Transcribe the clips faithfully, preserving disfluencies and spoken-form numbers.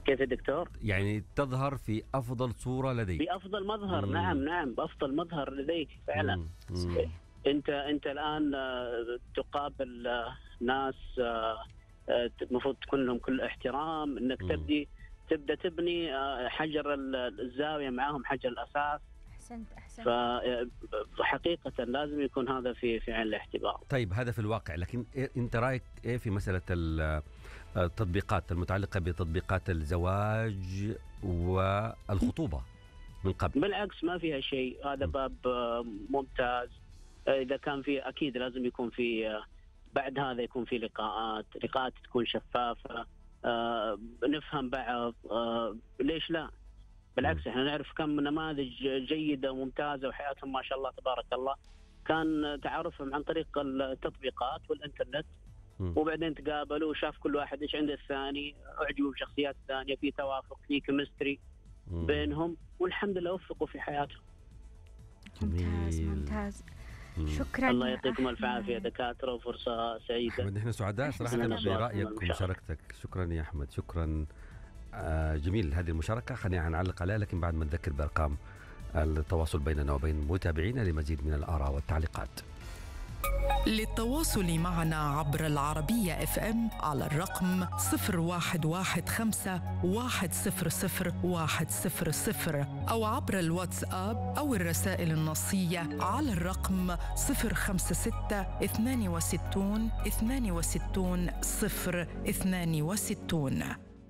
كيف يا دكتور؟ يعني تظهر في أفضل صورة لديك، بأفضل مظهر. مم. نعم نعم بأفضل مظهر لديك فعلا. مم. مم. أنت أنت الآن آه، تقابل آه، ناس آه، آه، المفروض تكون لهم كل احترام، أنك مم. تبدي تبدأ تبني آه، حجر الزاوية معهم، حجر الأساس. أحسنت أحسنت. فحقيقة لازم يكون هذا في في عين الاعتبار. طيب هذا في الواقع، لكن إيه أنت رأيك إيه في مسألة ال- التطبيقات المتعلقة بتطبيقات الزواج والخطوبة من قبل؟ بالعكس ما فيها شيء، هذا م. باب آه، ممتاز. آه، إذا كان في أكيد لازم يكون في آه، بعد هذا يكون في لقاءات لقاءات تكون شفافة، آه، نفهم بعض، آه، ليش لا؟ بالعكس احنا نعرف كم نماذج جيدة وممتازة وحياتهم ما شاء الله تبارك الله، كان تعارفهم عن طريق التطبيقات والإنترنت، م. وبعدين تقابلوا وشاف كل واحد ايش عند الثاني، اعجبوا بشخصيات ثانية، في توافق، في كيمستري مم. بينهم، والحمد لله وفقوا في حياتهم. ممتاز جميل. ممتاز. مم. شكرا الله يا يعطيكم أحمد. الف عافية دكاترة، وفرصة سعيدة. أحمد نحن سعداء صراحة أحسن برأيك الله. ومشاركتك. شكرا يا أحمد، شكرا. آه جميل هذه المشاركة، خلينا نعلق عليها لكن بعد ما نذكر بأرقام التواصل بيننا وبين متابعينا لمزيد من الآراء والتعليقات. للتواصل معنا عبر العربية اف ام على الرقم صفر واحد واحد خمسة واحد صفر صفر واحد صفر صفر أو عبر الواتساب أو الرسائل النصية على الرقم صفر خمسة ستة اثنان وستون اثنان وستون صفر اثنان وستون.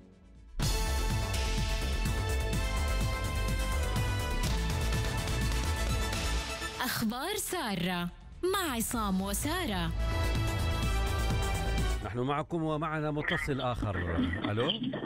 أخبار سارة مع عصام وسارة. نحن معكم ومعنا متصل آخر. ألو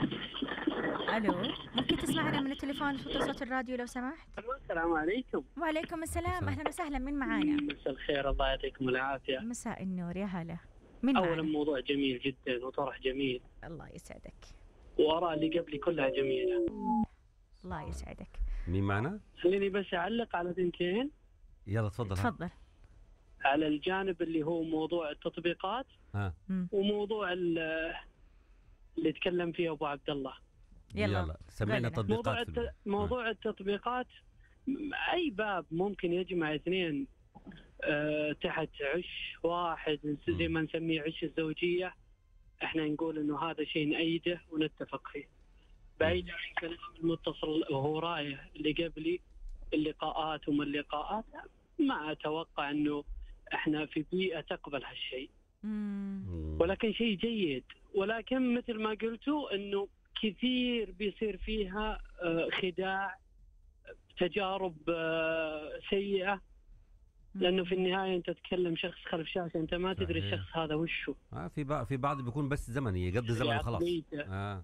ألو، ممكن تسمعنا من التليفون في صوت الراديو لو سمحت؟ السلام عليكم. وعليكم السلام. السلام. أهلا وسهلا، من معانا؟ مساء الخير، الله يعطيكم العافية. مساء النور، يا هلا. من أولا معانا؟ موضوع جميل جدا وطرح جميل، الله يسعدك. وآراء اللي قبلي كلها جميلة. الله يسعدك. مين معنا؟ خليني بس أعلق على بنتين. يلا تفضل. تفضل. على الجانب اللي هو موضوع التطبيقات ها. وموضوع ال- اللي تكلم فيه أبو عبد الله. يلا. يلا سمعنا قلنا. تطبيقات. موضوع في الب- الت... موضوع التطبيقات، م- أي باب ممكن يجمع اثنين أه تحت عش واحد، زي ما نسميه عش الزوجية، احنا نقول انه هذا شيء نأيده ونتفق فيه. بعيد عن كلام المتصل وهو رايه اللي قبلي، اللقاءات وما اللقاءات، ما اتوقع انه احنا في بيئة تقبل هالشيء، مم. ولكن شيء جيد. ولكن مثل ما قلتوا انه كثير بيصير فيها آه، خداع، تجارب آه، سيئة، لانه في النهاية انت تتكلم شخص خلف شاشة، انت ما تدري صحيح. الشخص هذا وشه. آه في بعض في بعض بيكون بس زمني يقضي زمن وخلاص. عقليته. آه.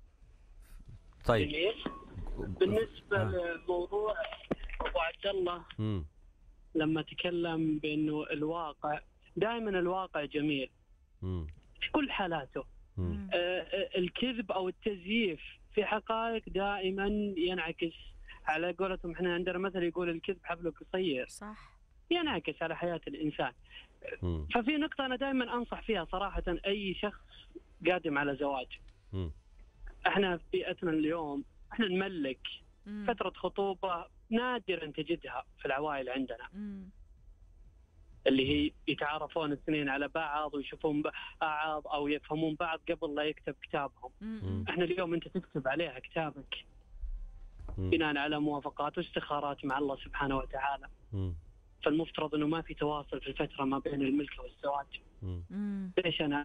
طيب. جميل. بالنسبة آه. لموضوع أبو عبد الله، مم. لما تكلم بأنه الواقع دائما الواقع جميل مم. في كل حالاته. مم. آه، آه، الكذب أو التزييف في حقائق دائما ينعكس، على قولتهم احنا عندنا مثل يقول الكذب حبل قصير، صح. ينعكس على حياة الإنسان. مم. ففي نقطة أنا دائما أنصح فيها صراحة أي شخص قادم على زواج. مم. احنا في بيئتنا اليوم احنا نملك مم. فترة خطوبة نادرا تجدها في العوائل عندنا، مم. اللي هي يتعارفون الاثنين على بعض ويشوفون بعض أو يفهمون بعض قبل لا يكتب كتابهم. مم. احنا اليوم انت تكتب عليها كتابك مم. بناء على موافقات واستخارات مع الله سبحانه وتعالى، مم. فالمفترض انه ما في تواصل في الفترة ما بين الملكة والزواج. مم. مم. ليش انا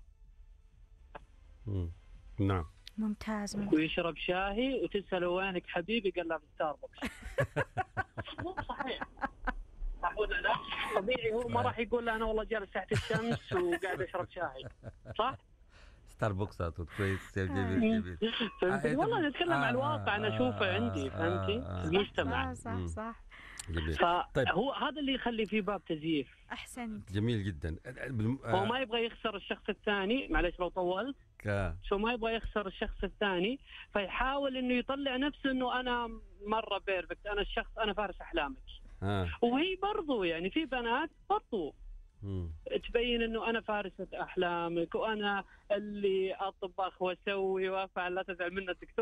مم. نعم. ممتاز ممتاز. ويشرب شاهي وتسأله وينك حبيبي، قال له في ستاربكس. مو صحيح، صح ولا لا؟ طبيعي هو ما راح يقول له انا والله جالس تحت الشمس وقاعد اشرب شاي، صح؟ ستاربكس أتوت كويس. جميل جميل. فهمت؟ آه، والله طب- نتكلم آه، عن الواقع، انا اشوفه آه، عندي، آه، فهمتي؟ آه، في المجتمع. صح مم. صح صح. جميل. طيب. فهو هذا اللي يخلي فيه باب تزييف. أحسنت. جميل جدا. بالم... هو ما يبغى يخسر الشخص الثاني، معلش لو طولت، آه. شو ما يبغى يخسر الشخص الثاني، فيحاول انه يطلع نفسه انه انا مره بيرفكت، انا الشخص انا فارس احلامك. آه. وهي برضو يعني في بنات برضو مم. تبين انه انا فارسة احلامك وانا اللي اطبخ واسوي وافعل، لا تزعل منه الدكتور